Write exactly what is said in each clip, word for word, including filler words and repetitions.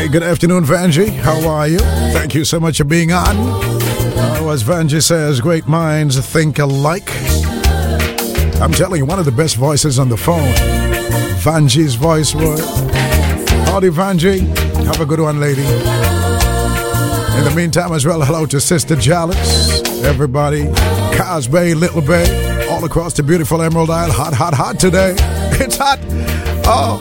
Hey, good afternoon, Vanjie. How are you? Thank you so much for being on. Uh, as Vanjie says, great minds think alike. I'm telling you, one of the best voices on the phone. Vanjie's voice was. Howdy, Vanjie. Have a good one, lady. In the meantime, as well, hello to Sister Jalice, everybody, Cos Bay, Little Bay, all across the beautiful Emerald Isle. Hot, hot, hot today. It's hot. Oh,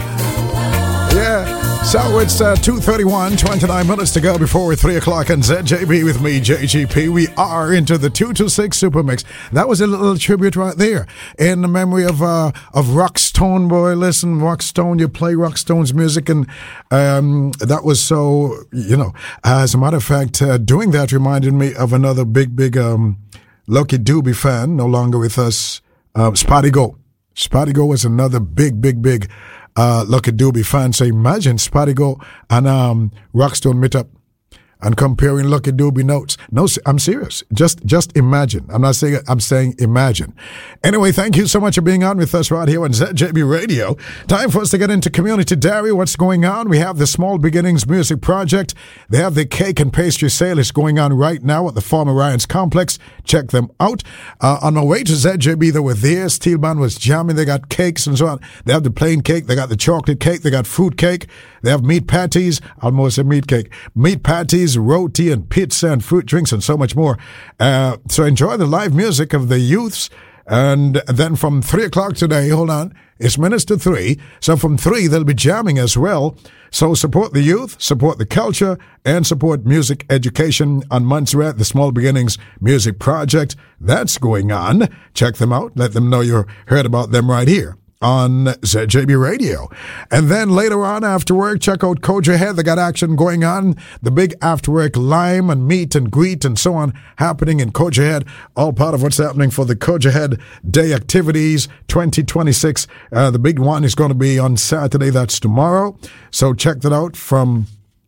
yeah. So it's uh, two thirty-one, twenty-nine minutes to go before three o'clock on Z J B with me, J G P. We are into the two to six Super Mix. That was a little tribute right there in the memory of uh, of Rockstone. Boy, listen, Rockstone, you play Rockstone's music, and um, that was so, you know, as a matter of fact, uh, doing that reminded me of another big, big um, Lucky Dube fan, no longer with us, uh, Spotty Go. Spotty Go was another big, big, big Uh, Lucky Dube fan. So imagine Spotty Go and um, Rockstone meet up and comparing Lucky Dube notes. No, I'm serious. Just just imagine. I'm not saying, I'm saying imagine. Anyway, thank you so much for being on with us right here on Z J B Radio. Time for us to get into Community Dairy. What's going on? We have the Small Beginnings Music Project. They have the cake and pastry sale. It's going on right now at the Farmer Ryan's Complex. Check them out. Uh, on our way to Z J B, they were there. Steelman was jamming. They got cakes and so on. They have the plain cake. They got the chocolate cake. They got fruit cake. They have meat patties. Almost a meat cake. Meat patties, roti, and pizza, and fruit drinks, and so much more. Uh, so enjoy the live music of the youths. And then from three o'clock today, hold on, it's minutes to three. So from three, they'll be jamming as well. So support the youth, support the culture, and support music education on Montserrat, the Small Beginnings Music Project. That's going on. Check them out. Let them know you heard about them right here on Z J B Radio. And then later on after work, check out Koja Head. They got action going on. The big after work lime and meet and greet and so on happening in Koja Head. All part of what's happening for the Koja Head Day Activities twenty twenty-six. Uh, the big one is going to be on Saturday. That's tomorrow. So check that out from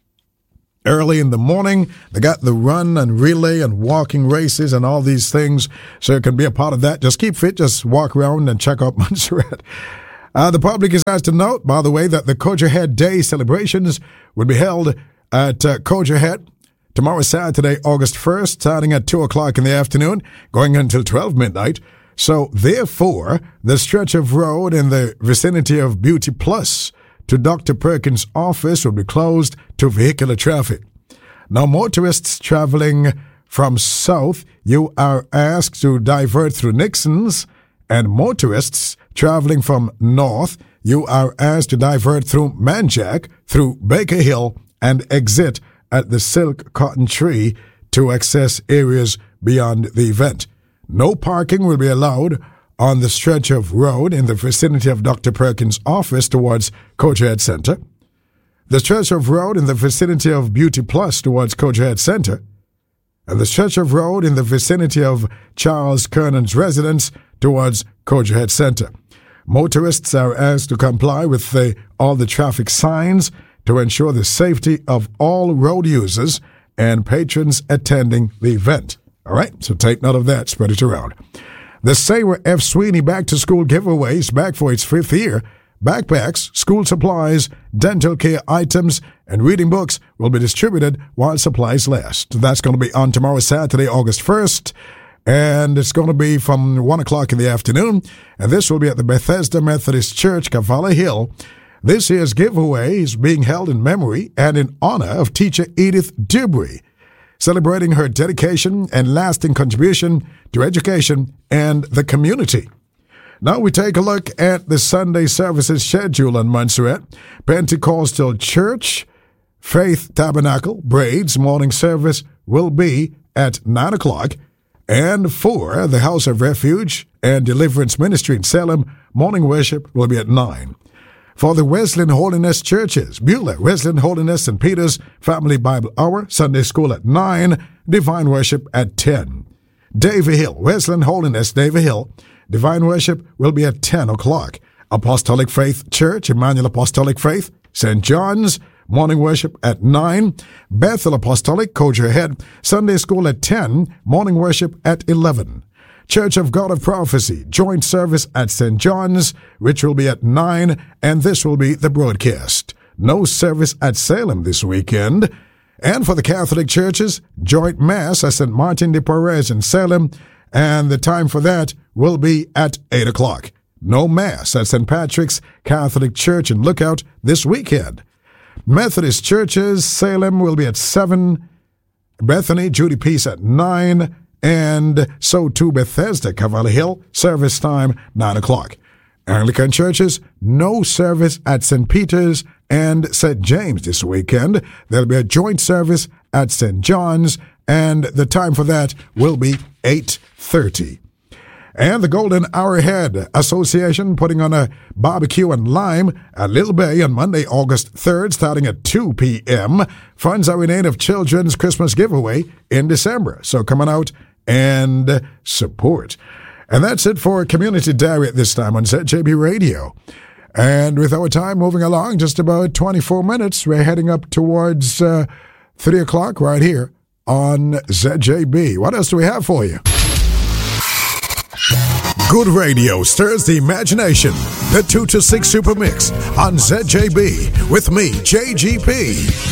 early in the morning. They got the run and relay and walking races and all these things, so you can be a part of that. Just keep fit, just walk around and check out Montserrat. Uh, the public is asked to note, by the way, that the Koja Head Day celebrations will be held at uh, Koja Head tomorrow, Saturday, August first, starting at two o'clock in the afternoon, going until twelve midnight. So, therefore, the stretch of road in the vicinity of Beauty Plus to Doctor Perkins' office will be closed to vehicular traffic. Now, motorists traveling from south, you are asked to divert through Nixon's, and motorists traveling from north, you are asked to divert through Manjack, through Baker Hill, and exit at the Silk Cotton Tree to access areas beyond the event. No parking will be allowed on the stretch of road in the vicinity of Doctor Perkins' office towards Koja Head Center, the stretch of road in the vicinity of Beauty Plus towards Koja Head Center, and the stretch of road in the vicinity of Charles Kernan's residence towards Koja Head Center. Motorists are asked to comply with the, all the traffic signs to ensure the safety of all road users and patrons attending the event. All right, so take note of that, spread it around. The Sarah F. Sweeney Back to School giveaway is back for its fifth year. Backpacks, school supplies, dental care items, and reading books will be distributed while supplies last. That's going to be on tomorrow, Saturday, August first, and it's going to be from one o'clock in the afternoon, and this will be at the Bethesda Methodist Church, Cavallo Hill. This year's giveaway is being held in memory and in honor of teacher Edith Dubry, celebrating her dedication and lasting contribution to education and the community. Now we take a look at the Sunday services schedule on Montserrat. Pentecostal Church, Faith Tabernacle, Braids, morning service will be at nine o'clock. And for the House of Refuge and Deliverance Ministry in Salem, morning worship will be at nine. For the Wesleyan Holiness Churches, Beulah, Wesleyan Holiness, Saint Peter's Family Bible Hour, Sunday School at nine, Divine Worship at ten. Davie Hill, Wesleyan Holiness, Davie Hill, Divine Worship will be at ten o'clock. Apostolic Faith Church, Emmanuel Apostolic Faith, Saint John's, morning worship at nine. Bethel Apostolic, Koja Head, Sunday School at ten, morning worship at eleven. Church of God of Prophecy, joint service at Saint John's, which will be at nine, and this will be the broadcast. no service at Salem this weekend. And for the Catholic churches, joint mass at Saint Martin de Porres in Salem, and the time for that will be at eight o'clock. No mass at Saint Patrick's Catholic Church in Lookout this weekend. Methodist churches, Salem will be at seven, Bethany, Judy Peace at nine, and so too Bethesda, Cavalry Hill, service time nine o'clock. Anglican churches, no service at Saint Peter's and Saint James this weekend. There'll be a joint service at Saint John's, and the time for that will be eight thirty. And the Golden Arrowhead Association putting on a barbecue and lime at Little Bay on Monday, August third, starting at two p.m. Funds are in aid of Children's Christmas giveaway in December. So come on out and support. And that's it for Community Diary at this time on Z J B Radio. And with our time moving along, just about twenty-four minutes, we're heading up towards uh, three o'clock right here on Z J B. What else do we have for you? Good radio stirs the imagination. The two to six Super Mix on Z J B with me, J G P.